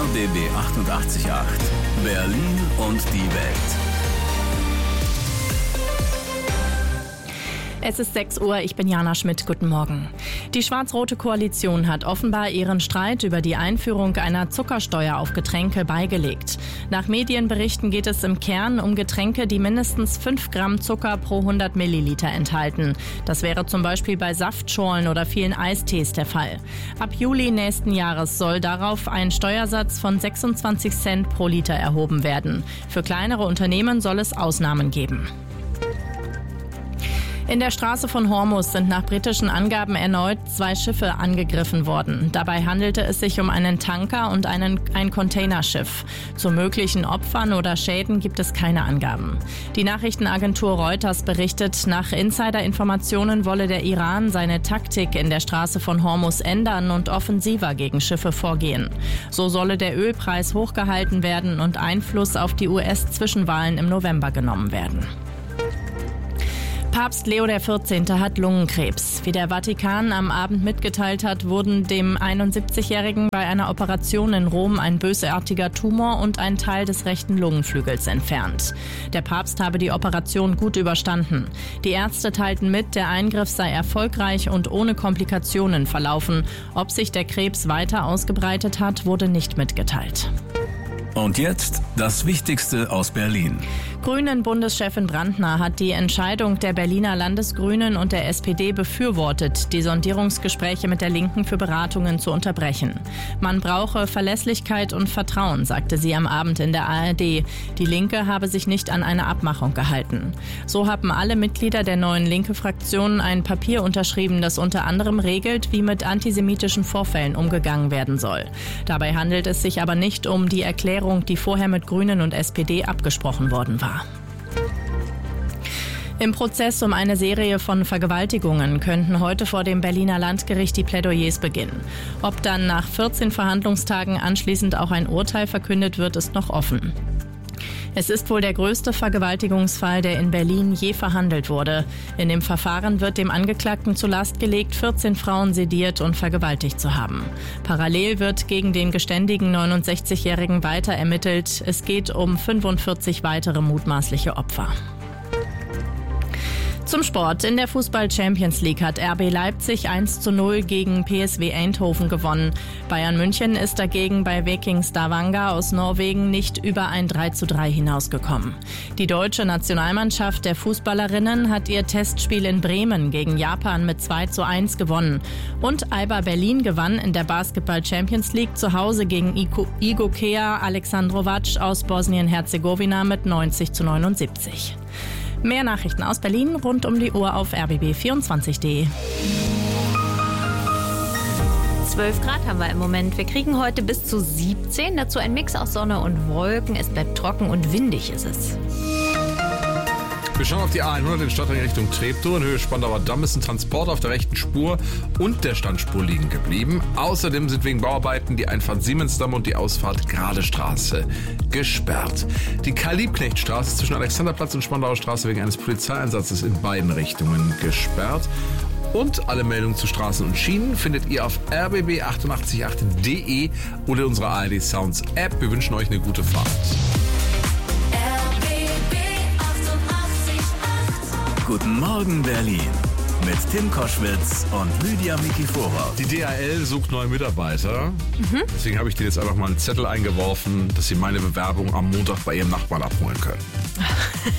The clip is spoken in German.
RBB 88.8 Berlin und die Welt. Es ist 6 Uhr, ich bin Jana Schmidt, guten Morgen. Die schwarz-rote Koalition hat offenbar ihren Streit über die Einführung einer Zuckersteuer auf Getränke beigelegt. Nach Medienberichten geht es im Kern um Getränke, die mindestens 5 Gramm Zucker pro 100 Milliliter enthalten. Das wäre zum Beispiel bei Saftschorlen oder vielen Eistees der Fall. Ab Juli nächsten Jahres soll darauf ein Steuersatz von 26 Cent pro Liter erhoben werden. Für kleinere Unternehmen soll es Ausnahmen geben. In der Straße von Hormuz sind nach britischen Angaben erneut 2 Schiffe angegriffen worden. Dabei handelte es sich um einen Tanker und ein Containerschiff. Zu möglichen Opfern oder Schäden gibt es keine Angaben. Die Nachrichtenagentur Reuters berichtet, nach Insiderinformationen wolle der Iran seine Taktik in der Straße von Hormuz ändern und offensiver gegen Schiffe vorgehen. So solle der Ölpreis hochgehalten werden und Einfluss auf die US-Zwischenwahlen im November genommen werden. Papst Leo XIV. Hat Lungenkrebs. Wie der Vatikan am Abend mitgeteilt hat, wurden dem 71-Jährigen bei einer Operation in Rom ein bösartiger Tumor und ein Teil des rechten Lungenflügels entfernt. Der Papst habe die Operation gut überstanden. Die Ärzte teilten mit, der Eingriff sei erfolgreich und ohne Komplikationen verlaufen. Ob sich der Krebs weiter ausgebreitet hat, wurde nicht mitgeteilt. Und jetzt das Wichtigste aus Berlin. Grünen-Bundeschefin Brandner hat die Entscheidung der Berliner Landesgrünen und der SPD befürwortet, die Sondierungsgespräche mit der Linken für Beratungen zu unterbrechen. Man brauche Verlässlichkeit und Vertrauen, sagte sie am Abend in der ARD. Die Linke habe sich nicht an eine Abmachung gehalten. So haben alle Mitglieder der neuen Linke-Fraktion ein Papier unterschrieben, das unter anderem regelt, wie mit antisemitischen Vorfällen umgegangen werden soll. Dabei handelt es sich aber nicht um die Erklärung, die vorher mit Grünen und SPD abgesprochen worden war. Im Prozess um eine Serie von Vergewaltigungen könnten heute vor dem Berliner Landgericht die Plädoyers beginnen. Ob dann nach 14 Verhandlungstagen anschließend auch ein Urteil verkündet wird, ist noch offen. Es ist wohl der größte Vergewaltigungsfall, der in Berlin je verhandelt wurde. In dem Verfahren wird dem Angeklagten zur Last gelegt, 14 Frauen sediert und vergewaltigt zu haben. Parallel wird gegen den geständigen 69-Jährigen weiter ermittelt. Es geht um 45 weitere mutmaßliche Opfer. Zum Sport. In der Fußball-Champions League hat RB Leipzig 1:0 gegen PSV Eindhoven gewonnen. Bayern München ist dagegen bei Viking Stavanger aus Norwegen nicht über ein 3:3 hinausgekommen. Die deutsche Nationalmannschaft der Fußballerinnen hat ihr Testspiel in Bremen gegen Japan mit 2:1 gewonnen. Und Alba Berlin gewann in der Basketball-Champions League zu Hause gegen Igokea Aleksandrovac aus Bosnien-Herzegowina mit 90:79. Mehr Nachrichten aus Berlin rund um die Uhr auf rbb24.de. 12 Grad haben wir im Moment. Wir kriegen heute bis zu 17. Dazu ein Mix aus Sonne und Wolken. Es bleibt trocken und windig ist es. Wir schauen auf die A100 in Stadtring Richtung Treptow. In Höhe Spandauer Damm ist ein Transport auf der rechten Spur und der Standspur liegen geblieben. Außerdem sind wegen Bauarbeiten die Einfahrt Siemensdamm und die Ausfahrt Gradestraße gesperrt. Die Karl-Liebknecht-Straße zwischen Alexanderplatz und Spandauer Straße wegen eines Polizeieinsatzes in beiden Richtungen gesperrt. Und alle Meldungen zu Straßen und Schienen findet ihr auf rbb888.de oder unserer ARD Sounds App. Wir wünschen euch eine gute Fahrt. Guten Morgen Berlin mit Tim Koschwitz und Lydia Mikifora. Die DHL sucht neue Mitarbeiter. Deswegen habe ich dir jetzt einfach mal einen Zettel eingeworfen, dass sie meine Bewerbung am Montag bei ihrem Nachbarn abholen können.